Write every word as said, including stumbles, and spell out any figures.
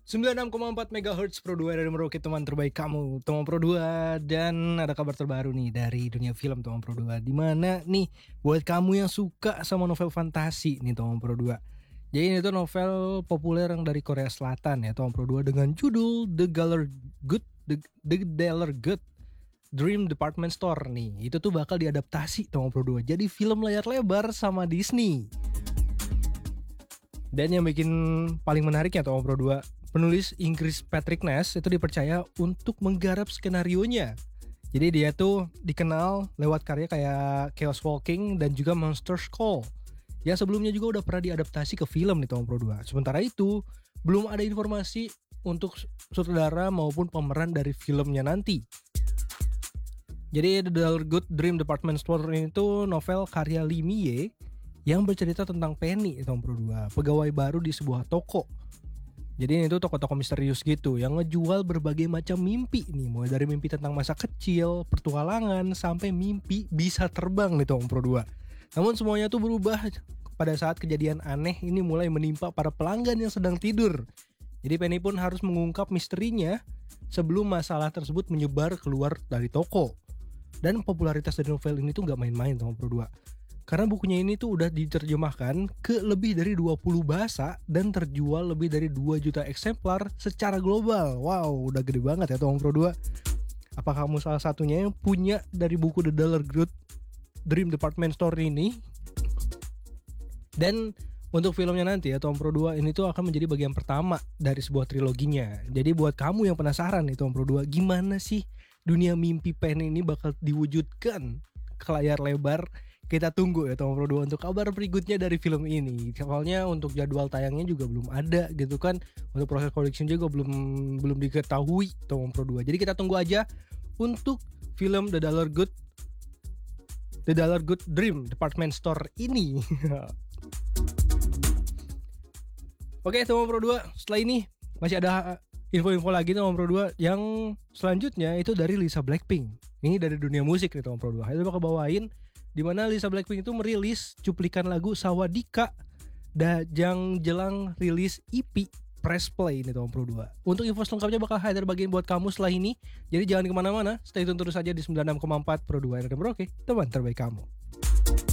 sembilan puluh enam koma empat megahertz Pro dua dari Merauke, teman terbaik kamu, teman Pro dua. Dan ada kabar terbaru nih dari dunia film teman Pro dua. Dimana nih buat kamu yang suka sama novel fantasi nih teman Pro dua. Jadi ini tuh novel populer yang dari Korea Selatan ya teman Pro dua, dengan judul The Galler Good The, The Daller Good Dream Department Store nih. Itu tuh bakal diadaptasi teman Pro dua jadi film layar lebar sama Disney. Dan yang bikin paling menariknya teman Pro dua, penulis Inggris Patrick Ness itu dipercaya untuk menggarap skenarionya. Jadi dia tuh dikenal lewat karya kayak Chaos Walking dan juga Monster's Call, yang sebelumnya juga udah pernah diadaptasi ke film nih teman Pro dua. Sementara itu belum ada informasi untuk sutradara maupun pemeran dari filmnya nanti. Jadi The Daller Good Dream Department Store ini tuh novel karya Lee Mi-ye yang bercerita tentang Penny teman Pro dua, pegawai baru di sebuah toko. Jadi ini tuh toko-toko misterius gitu yang ngejual berbagai macam mimpi nih, mulai dari mimpi tentang masa kecil, pertualangan, sampai mimpi bisa terbang nih teman Pro dua. Namun semuanya tuh berubah pada saat kejadian aneh ini mulai menimpa para pelanggan yang sedang tidur. Jadi Penny pun harus mengungkap misterinya sebelum masalah tersebut menyebar keluar dari toko. Dan popularitas dari novel ini tuh gak main-main teman Pro dua. Karena bukunya ini tuh udah diterjemahkan ke lebih dari dua puluh bahasa dan terjual lebih dari dua juta eksemplar secara global. Wow, udah gede banget ya teman Pro dua. Apa kamu salah satunya yang punya dari buku The Daller Good Dream Department Store ini? Dan untuk filmnya nanti ya Tom Pro dua ini tuh akan menjadi bagian pertama dari sebuah triloginya. Jadi buat kamu yang penasaran nih Tom Pro dua, gimana sih dunia mimpi Penny ini bakal diwujudkan ke layar lebar? Kita tunggu ya Tom Pro dua untuk kabar berikutnya dari film ini. Soalnya untuk jadwal tayangnya juga belum ada gitu kan. Untuk proses production juga belum belum diketahui Tom Pro dua. Jadi kita tunggu aja untuk film The Daller Good The Daller Good Dream Department Store ini. Oke teman Pro dua, setelah ini masih ada info-info lagi teman Pro dua. Yang selanjutnya itu dari Lisa Blackpink. Ini dari dunia musik nih teman Pro dua. Itu bakal bawain di mana Lisa Blackpink itu merilis cuplikan lagu Sawadika Dajang jelang rilis E P Press Play nih teman Pro dua. Untuk info selengkapnya bakal hadir bagian buat kamu setelah ini. Jadi jangan kemana-mana, stay tune terus saja di sembilan puluh enam koma empat Pro dua R D Merauke, teman terbaik kamu.